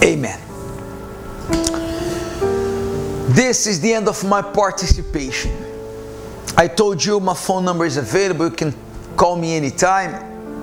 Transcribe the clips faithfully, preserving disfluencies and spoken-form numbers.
Amen. This is the end of my participation. I told you my phone number is available. You can call me anytime.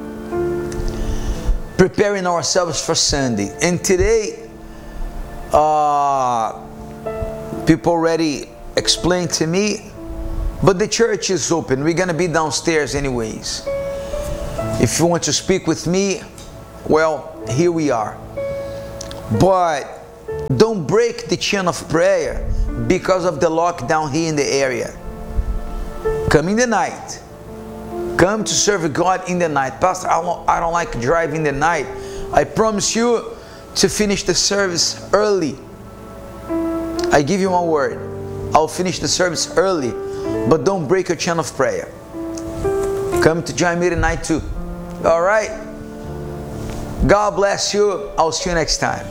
Preparing ourselves for Sunday. And today, uh, people already explained to me, but the church is open. We're going to be downstairs anyways. If you want to speak with me, well, here we are. But don't break the chain of prayer because of the lockdown here in the area. Come in the night. Come to serve God in the night. Pastor, I don't, I don't like driving the night. I promise you to finish the service early. I give you my word. I'll finish the service early, but don't break your chain of prayer. Come to join me tonight too. All right? God bless you. I'll see you next time.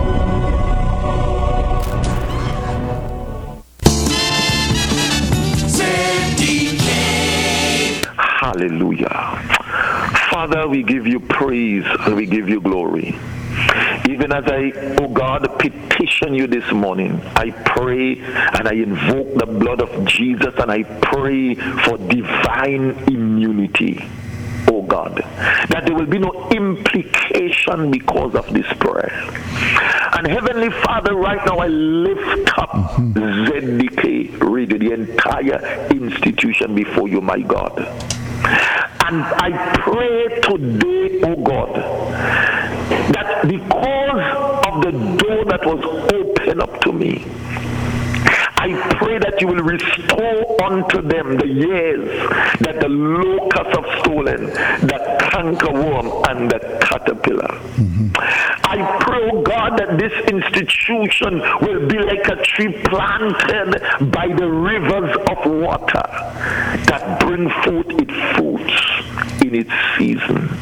Hallelujah. Father, we give you praise and we give you glory. Even as I, oh God, petition you this morning, I pray and I invoke the blood of Jesus and I pray for divine immunity, oh God, that there will be no implication because of this prayer. And Heavenly Father, right now I lift up mm-hmm. Z D K Radio, the entire institution before you, my God. And I pray today, oh God, that because of the door that was opened up to me, I pray that you will restore unto them the years that the locusts have stolen, the cankerworm and the caterpillar. Mm-hmm. I pray, oh God, that this institution will be like a tree planted by the rivers of water that bring forth its fruits in its season.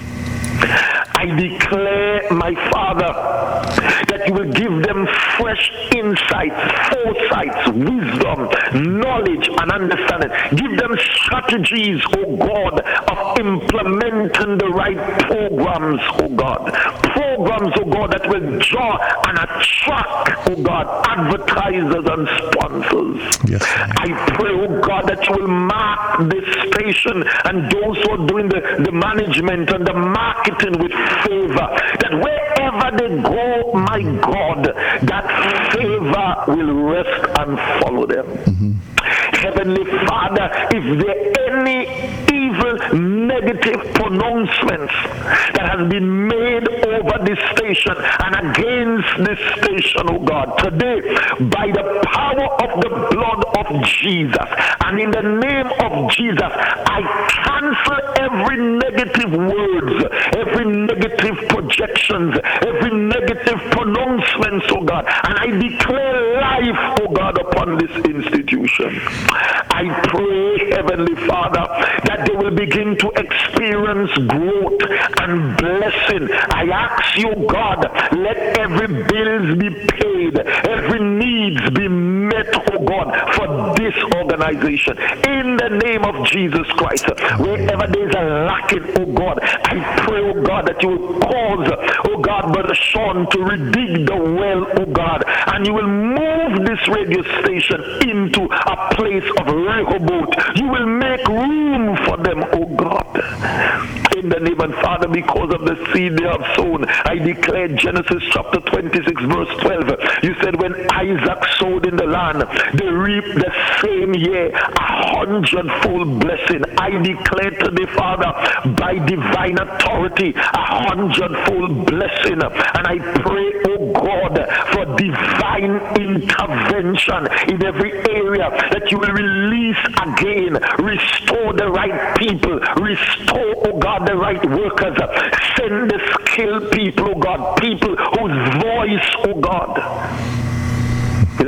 I declare, my Father, that you will give them fresh insights, foresights, wisdom, knowledge, and understanding. Give them strategies, oh God, of implementing the right programs, oh God. Programs, oh God, that will draw and attract, oh God, advertisers and sponsors. Yes. I pray, oh God, that you will mark this station and those who are doing the, the management and the marketing with favor, that wherever they go, my God, that favor will rest and follow them. Mm-hmm. Heavenly Father, if there are any evil, negative pronouncements that has been made over this station and against this station, oh God, today, by the power of the blood of Jesus and in the name of Jesus, I cancel every negative words, every negative projections, every negative pronouncements, oh God, and I declare life, oh God, upon this institution. I pray, Heavenly Father, that they will begin to experience growth and blessing. I ask you, God, let every bills be paid, every needs be met, oh God, for this organization. In the name of Jesus Christ, wherever there is a lacking, oh God, I pray, oh God, that you will cause, oh God, Brother Sean to redig the well, oh God, and you will move this radio station into a place of Rehoboth. You will make room for them, oh God. In the name of Father, because of the seed they have sown, I declare Genesis chapter twenty-six verse twelve. You said when Isaac sowed in the land, they reaped the same year a hundredfold blessing. I declare today, Father, by divine authority, a hundredfold blessing. And I pray, oh God, for divine intervention in every area, that you will release again, restore the right people, restore, oh God, the right workers, send the skilled people, oh God, people whose voice, oh God, will attract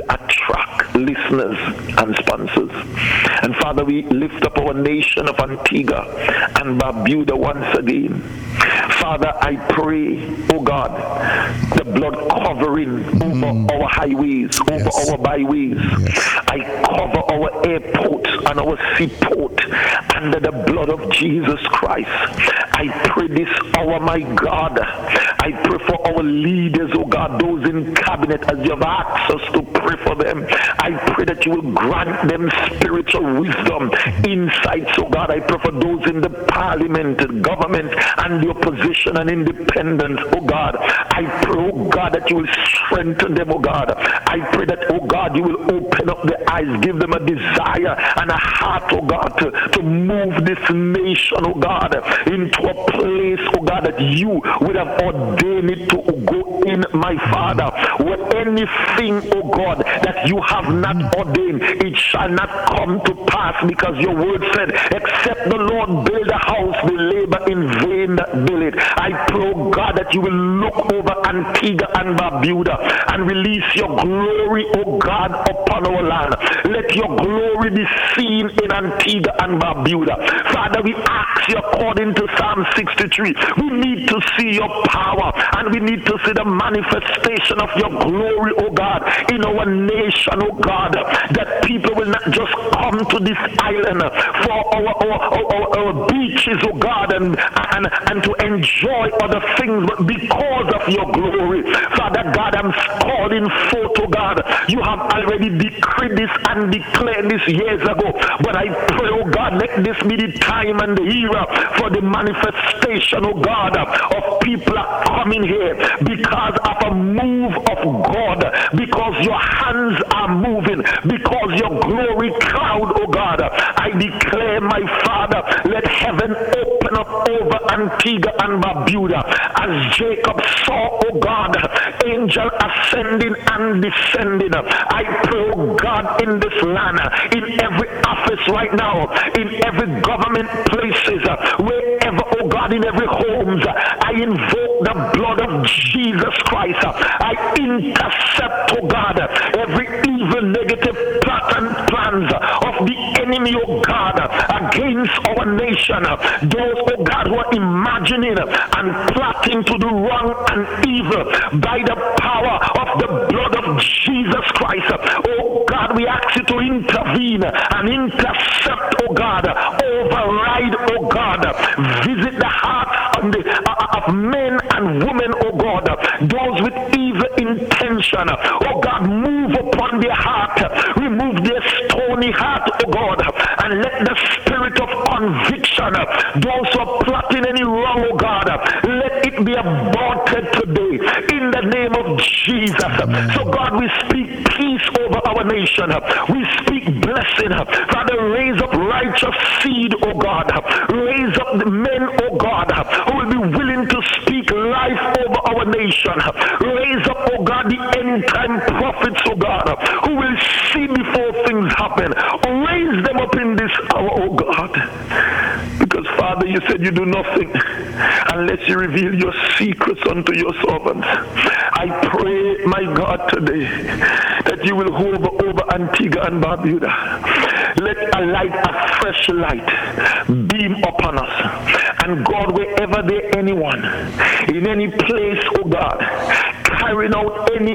track, listeners and sponsors. And Father, we lift up our nation of Antigua and Barbuda once again. Father, I pray, oh God, the blood covering mm. over our highways, over yes. our byways. Yes. I cover our airports and our seaport under the blood of Jesus Christ. I pray this hour, my God, I pray for our leaders, oh God, those in cabinet, as you have asked us to pray for them. I pray that you will grant them spiritual wisdom, insights, oh God. I pray for those in the parliament, government, and the opposition and independence, oh God. I pray, oh God, that you will strengthen them, oh God. I pray that, oh God, you will open up their eyes, give them a desire and a heart, oh God, to, to move this nation, oh God, into a place, oh God, that you would have ordained it to go in, my Father. Where anything, oh God, that you have not ordained, it shall not come to pass, because your word said, except the Lord build a house, they labor in vain that build it. I pray, oh God, that you will look over Antigua and Barbuda and release your glory, oh God, upon our land. Let your glory be seen in Antigua and Barbuda. Father, we ask you according to Psalm sixty-three, we need to see your power and we need to see the manifestation of your glory, oh God, in our nation, oh God, that people will not just come to this island for our, our, our, our beaches, oh God, and, and, and to enjoy other things, but because of your glory. Father God, I'm calling forth, oh God, you have already decreed this and declared this years ago, but I pray, oh God, let this be the time and the era for the manifestation, oh God, of people are coming here because of a move of God, because your hands are moving, because your glory cloud, oh God. I declare, my Father, let heaven open up over Antigua and Barbuda as Jacob saw, oh God, angel ascending and descending. I pray, oh God, in this land, in every office right now, in every government places, wherever, oh God, in every homes, I invoke the blood of Jesus Christ. I intercept, oh God, every evil, negative plot and plans of the enemy, oh God, against our nation. Those, oh God, who are imagining and plotting to do wrong and evil by the power of the blood of Jesus Christ. Oh God, we ask you to intervene and intercept, oh God, override, oh God, visit the hearts of, the, of men and women, oh God, those with evil intention, oh God, move upon their heart, remove their stony heart, oh God, and let the spirit of conviction, those who are plotting any wrong, oh God, let it be aborted today in the name of Jesus. So God, we speak peace over our nation, we speak blessing. Father, raise up righteous seed, oh God, raise up the men, oh God, who will be willing to speak life over our nation. Raise up, oh God, the end time prophets, oh God, who will see before things happen. Raise them up in this hour, oh God. Because Father, you said you do nothing unless you reveal your secrets unto your servants. I pray, my God, today that you will hover over Antigua and Barbuda. Let a light, a fresh light beam upon us. And God, wherever there anyone, in any place, oh God, carrying out any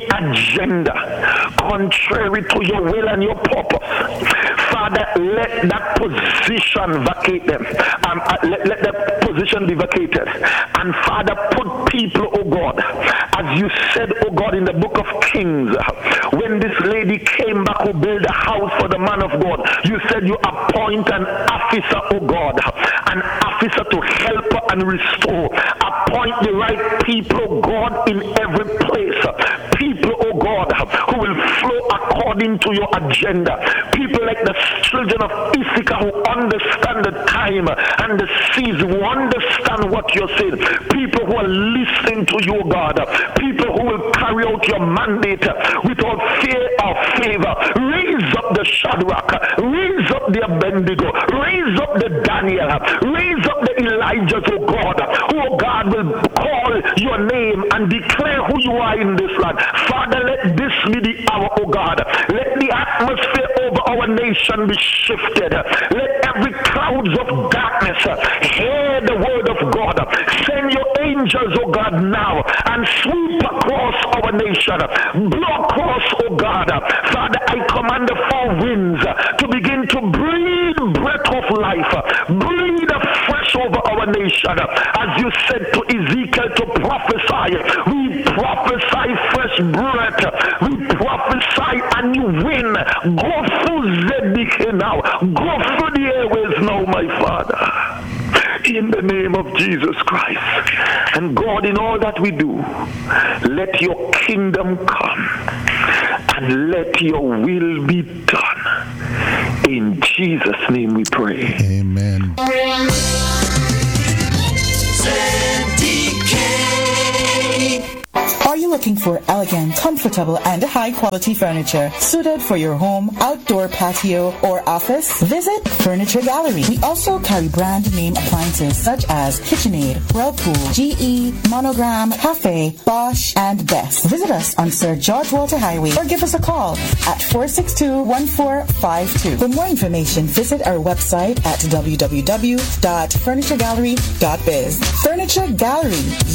agenda contrary to your will and your purpose, Father, let that position vacate them. Um, uh, let, let that position be vacated. And Father, put people, oh God, as you said, oh God, in the book of Kings, when this lady came back to build a house for the man of God, you said you appoint an officer, oh God, an officer to help her and restore. Appoint the right people, oh God, in every place. People, oh God, who will flow according to your agenda. People like the children of Issachar who understand the time and the season, who understand what you're saying. People who are listening to you, God. People who will carry out your mandate without fear or favor. Raise up the Shadrach, raise up the Abednego, raise up the Daniel, raise up the Elijahs, oh God, who oh God, will call your name and declare who you are in this land. Father, let this be the hour, oh God. Let the atmosphere over our nation be shifted. Let every clouds of darkness hear the word of God. Send your angels, oh God, now and sweep across our nation. Blow across, oh God. Father, I command the four winds to begin to breathe breath of life. Breathe fresh over our nation. As you said to Ezekiel to prophesy, we prophesy fresh breath. We prophesy a new wind. Go through Zedek now. Go through the airways now, my Father. In the name of Jesus Christ. And God, in all that we do, let your kingdom come and let your will be done. In Jesus' name we pray. Amen. Are you looking for elegant, comfortable, and high-quality furniture suited for your home, outdoor patio, or office? Visit Furniture Gallery. We also carry brand name appliances such as KitchenAid, Whirlpool, G E, Monogram, Cafe, Bosch, and Best. Visit us on Sir George Walter Highway or give us a call at four six two, one four five two. For more information, visit our website at w w w dot furniture gallery dot biz. Furniture Gallery.